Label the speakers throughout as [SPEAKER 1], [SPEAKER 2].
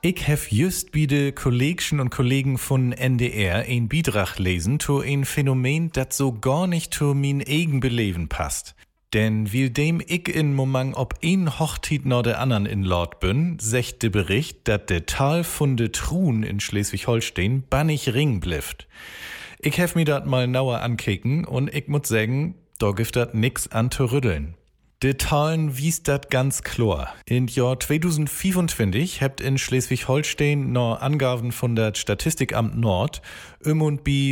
[SPEAKER 1] Ich hef just bei de Kollegchen und Kollegen von NDR ein Beitrag lesen zu ein Phänomen, dat so gar nicht zu mein eigen Beleben passt. Denn wie dem ich in Moment ob ein Hochtit nach der anderen in Lord bin, secht de Bericht, dat de Tal von de Truhen in Schleswig-Holstein bannig ring blifft. Ich hef mir dat mal nauer ankicken und ich muss sagen, da gibt dat nix an zu rütteln. De Talen wies dat ganz klar. In Jahr 2025 hebt in Schleswig-Holstein noch Angaben von der Statistikamt Nord und bi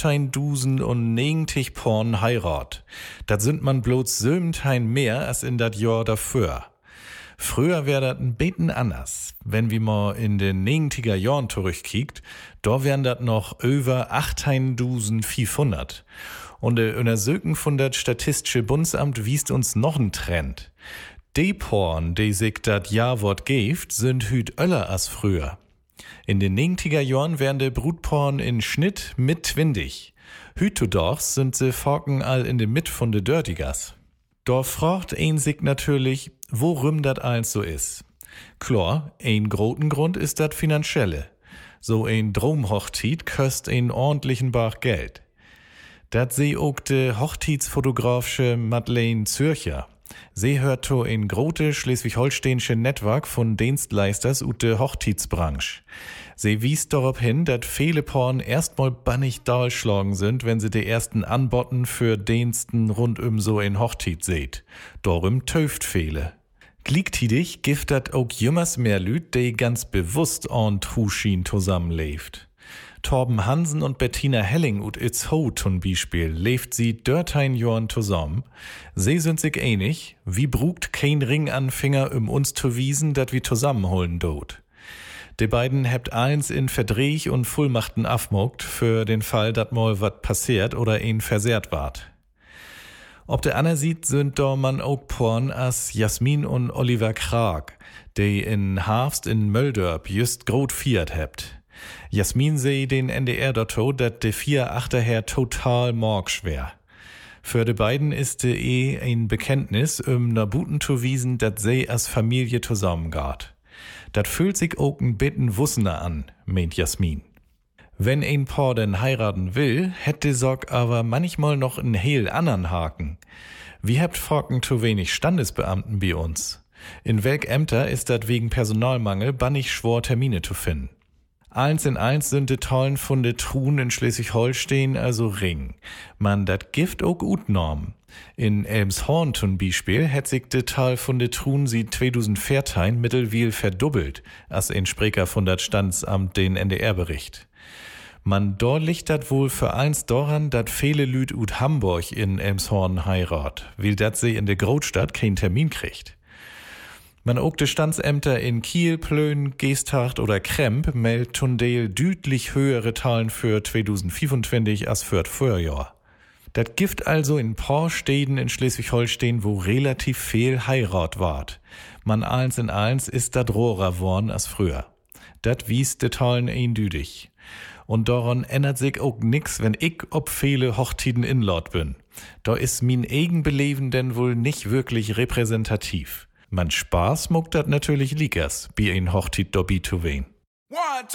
[SPEAKER 1] 15.090 Porn heirat. Dat sind man bloß 7 mehr als in dat Jahr davor. Früher wär dat ein beten anders. Wenn wir mal in den 90er Jahren zurückkiekt, da wären dat noch über 18.500. Und der Untersuchung von das Statistische Bundesamt wiest uns noch einen Trend. Die Porn, die sich das Jawort gibt, sind hüt öller als früher. In den 90er Jahren wären der Brutporn in Schnitt mit 20. Hütodorf sind sie Forken all in der Mitte von de Dirtigers. Da fragt ein sich natürlich, worum dat alles so is. Klar, ein großen Grund ist dat Finanzielle. So ein Dromhochtit köst ein ordentlichen Bach Geld. Dat seh auch de Hochzeitsfotografische Madeleine Zürcher. Sie hört to ein grote schleswig-holsteinische Netzwerk von Dienstleisters ut de Hochzeitsbranche. Sie wies darauf hin, dat viele Porn erstmal bannig dahlschlagen sind, wenn sie die ersten Anbotten für Diensten rund so ein Hochzeit seht. Darum töft viele. Gleichzeitig gibt dat auch jümmers mehr Lüt, die ganz bewusst an Truschien zusammenlebt. Torben Hansen und Bettina Helling ut Itzho zum Beispiel lebt sie 13 Jahren zusammen. Sie sind sich einig, wie brugt kein Ring an Finger uns zu wiesen, dat wir zusammenholen dort. Die beiden hebt eins in Verdreh und Fullmachten afmogt für den Fall, dat mal wat passiert oder ihn versehrt ward. Ob der Anna sieht, sind da man auch Porn as Jasmin und Oliver Krag, die in Harfst in Möldörp just grot fiert hebt. Jasmin seh den NDR dato, dat de 4-8er total morgschwer. Für de beiden ist de ein Bekenntnis, na Buten zu wiesen, dat se as Familie zusammengart. Dat fühlt sich auch ein bitten wussener an, meint Jasmin. Wenn ein Paar denn heiraten will, hätte Sorg aber manchmal noch einen heel anderen Haken. Wir habt Forken zu wenig Standesbeamten bei uns. In welk Ämter ist dat wegen Personalmangel bannig schwor Termine zu finden. Eins in eins sind de Tollen von de Truhen in Schleswig-Holstein also ring. Man dat Gift auch gut norm. In Elmshorn zum Beispiel hätt sich de Tal von de Truhen sie 2014 mittelwiel verdoppelt, als ein Sprecher von dat Standsamt den NDR-Bericht. Man dort liegt dat wohl für eins daran, dat viele Lüd ut Hamburg in Elmshorn heirat, weil dat sie in de Großstadt keinen Termin kriegt. Man auch de Standsämter in Kiel, Plön, Geesthacht oder Kremp meldet Tundel deutlich höhere Zahlen für 2025 als für das Vorjahr. Dat gibt also in paar Städten in Schleswig-Holstein, wo relativ viel Heirat ward. Man eins in eins ist dat rohrer worn als früher. Dat wies de Zahlen eindeutig. Und daran ändert sich auch nix, wenn ich ob viele Hochtiden in Lord bin. Da ist mein eigen Beleben denn wohl nicht wirklich repräsentativ. Man Spaß muckt dat natürlich liegers, wie ein Hochtit dobi zu wen.